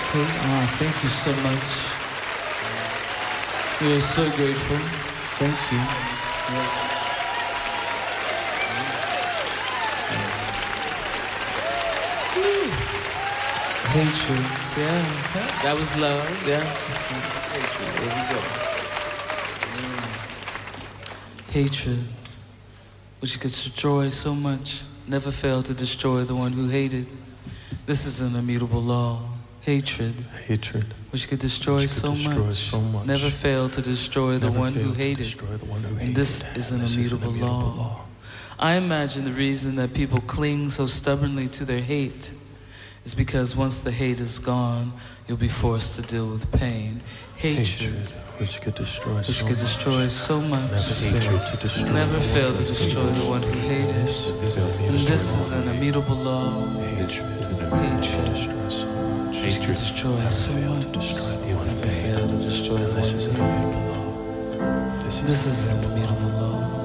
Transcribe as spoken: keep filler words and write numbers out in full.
Okay. Ah, thank you so much. We are so grateful. Thank you. Yes. Yes. Hatred. Yeah. That was love. Yeah. Hatred. There we go. Mm. Hatred, which could destroy so much, never fail to destroy the one who hated. This is an immutable law. Hatred, hatred, which could destroy, which could so, destroy much, so much, never fail to destroy the one who hated. One who and this hated. is an, this immutable, is an immutable law. law. I imagine the reason that people cling so stubbornly to their hate is because once the hate is gone, you'll be forced to deal with pain. Hatred, hatred which could destroy, which so, could much, destroy so much, never fail to destroy, never fail to destroy the one who hated. And this is an immutable law. Hatred, hatred, destroy so much. Which could destroy so much, to destroy the one never fail to destroy the one This is an who hated. immutable law. This is an immutable law.